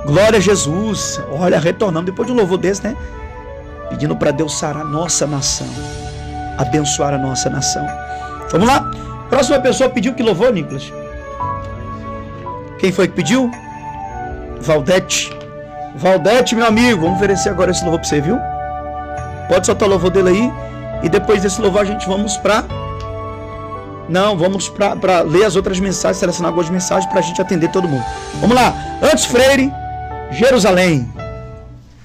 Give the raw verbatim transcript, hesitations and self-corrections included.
Glória a Jesus. Olha, retornamos depois de um louvor desse, né? Pedindo para Deus sarar a nossa nação, abençoar a nossa nação. Vamos lá? Próxima pessoa pediu que louvou, Nicolas? Quem foi que pediu? Valdete. Valdete, meu amigo, vamos oferecer agora esse louvor para você, viu? Pode soltar o louvor dele aí. E depois desse louvor a gente vamos para... Não, vamos para ler as outras mensagens, selecionar algumas mensagens para a gente atender todo mundo. Vamos lá. Antes, Freire, Jerusalém.